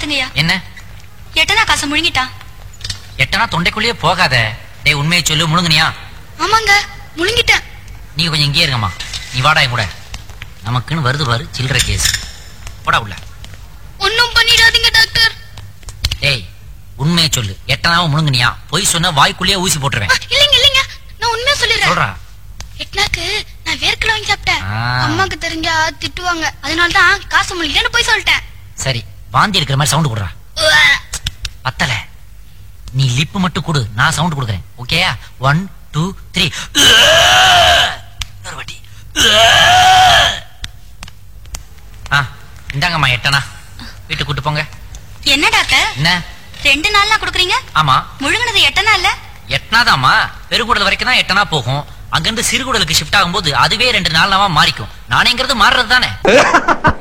பாத்துங்கய்யா. என்ன? எட்டனா காசை முழுங்கிட்டா. எட்டனா தொண்டைக்குள்ளேயே போகாத. டேய் உண்மையை சொல்லு, முழுங்குனியா? ஆமாங்க, முழுங்கிட்டேன். நீ கொஞ்சம் இங்கே இருங்கம்மா. நீ வாடா என் கூட. நமக்குன்னு வருது பாரு சில்லற கேஸ். போடா உள்ள. ஒன்னும் பண்ணிடாதீங்க டாக்டர். டேய் உண்மையை சொல்லு, எட்டனாவும் முழுங்குனியா? பொய் சொன்னா வாய்க்குள்ளேயே ஊசி போட்டுருவேன். இல்லைங்க இல்லைங்க, நான் உண்மையா சொல்லிடுறேன். சொல்றா. எட்டனாக்கு நான் வேர்க்கல வாங்கி சாப்பிட்டேன். அம்மாக்கு தெரிஞ்சா திட்டுவாங்க, அதனாலதான் காசு முழுங்கிட்டேன்னு போய் சொல்லிட்டேன். சரி, வாந்தி இருக்கிற மாதிரி சவுண்ட் கொடுறா. பத்தல, நீ லிப் மட்டும் கொடு, நான் சவுண்ட் கொடுக்குறேன். ஓகேயா? 1 2 3. ஒரு வாட்டி. இந்தாங்கம்மா எட்டனா, வீட்டுக்கு கூட்டு போங்க. என்ன டாக்டர்? என்ன 2 நாள்னா கொடுக்குறீங்க? ஆமா, முழுங்கினது எட்டனா இல்ல? எட்டனாதாம்மா. பெருங்குடல் வரைக்கும் தான் எட்டனா போகும். அங்கிருந்து சிறுகுடலுக்கு ஷிஃப்ட் ஆகும்போது அதுவே 2 நாளாவா மாறிக்கும். நானேங்கிறது மாறுறது தானே.